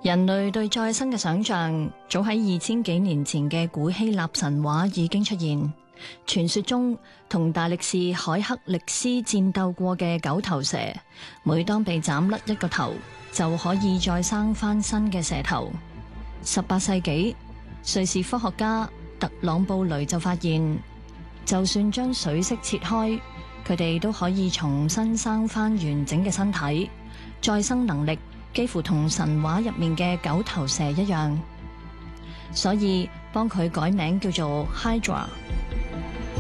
人類對再生嘅想象，早喺2000幾年前嘅古希臘神話已經出現。傳說中，同大力士海克力斯戰鬥過嘅九頭蛇，每當被斬甩一個頭，就可以再生翻新嘅蛇頭。18世紀，瑞士科學家特朗布雷就發現，就算將水螅切開，佢哋都可以重新生翻完整嘅身體，再生能力幾乎同神話入面嘅九頭蛇一樣，所以幫佢改名叫做 Hydra。